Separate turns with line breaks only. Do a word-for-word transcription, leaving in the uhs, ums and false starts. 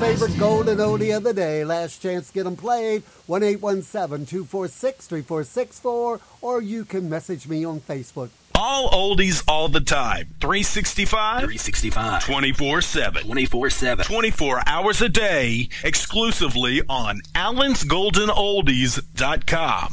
favorite golden oldie of the day. Last chance to get them played. one eight one seven, two four six, three four six four. Or you can message me on Facebook.
All oldies all the time. three sixty-five
three sixty-five
twenty-four seven
twenty-four seven
twenty-four hours a day, exclusively on allens golden oldies dot com.